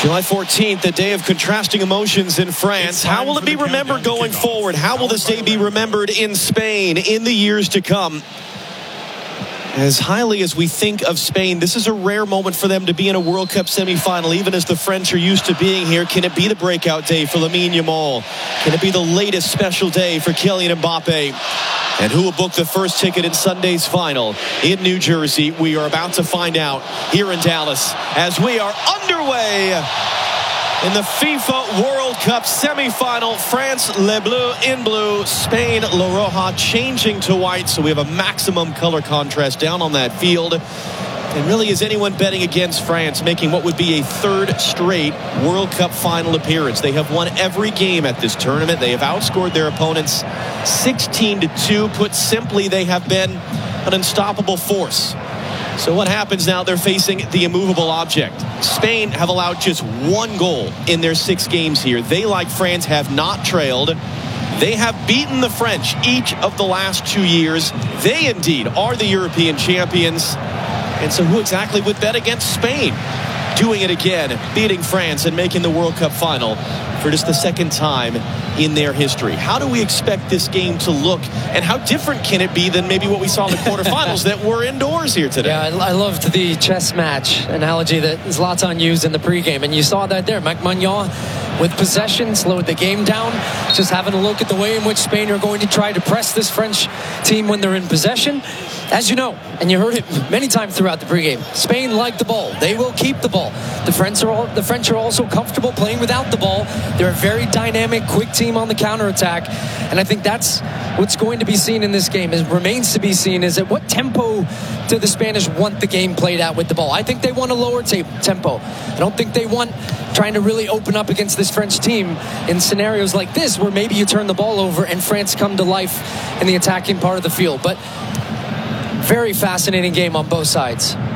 July 14th, a day of contrasting emotions in France. How will it be remembered going forward? How will this day be remembered in Spain in the years to come? As highly as we think of Spain, this is a rare moment for them to be in a World Cup semifinal, even as the French are used to being here. Can it be the breakout day for Lamine Yamal? Can it be the latest special day for Kylian Mbappe? And who will book the first ticket in Sunday's final in New Jersey? We are about to find out here in Dallas as we are underway in the FIFA World Cup semifinal. France, Les Bleus in blue. Spain, La Roja changing to white. So we have a maximum color contrast down on that field. And really, is anyone betting against France making what would be a third straight World Cup final appearance? They have won every game at this tournament. They have outscored their opponents 16-2. Put simply, they have been an unstoppable force. So what happens now? They're facing the immovable object. Spain have allowed just one goal in their 6 games here. They, like France, have not trailed. They have beaten the French each of the last 2 years. They indeed are the European champions. And so who exactly would bet against Spain? Doing it again, beating France and making the World Cup final for just the second time in their history. How do we expect this game to look, and how different can it be than maybe what we saw in the quarterfinals that were indoors here today? Yeah, I loved the chess match analogy that Zlatan used in the pregame, and you saw that there. Mike Maignan with possession slowed the game down, just having a look at the way in which Spain are going to try to press this French team when they're in possession. As you know, and you heard it many times throughout the pregame, Spain like the ball. They will keep the ball. The French are also comfortable playing without the ball. They're a very dynamic, quick team on the counterattack. And I think that's what's going to be seen in this game. It remains to be seen is at what tempo do the Spanish want the game played out with the ball. I think they want a lower tempo. I don't think they want trying to really open up against this French team in scenarios like this where maybe you turn the ball over and France come to life in the attacking part of the field. But very fascinating game on both sides.